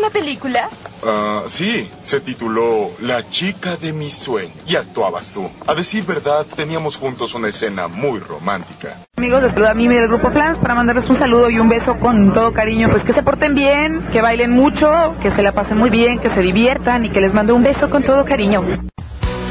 esa película? Sí, se tituló La chica de mis sueños y actuabas tú. A decir verdad, teníamos juntos una escena muy romántica. Amigos, les saluda a Mimi del Grupo Flans para mandarles un saludo y un beso con todo cariño. Pues que se porten bien, que bailen mucho, que se la pasen muy bien, que se diviertan y que les mande un beso con todo cariño.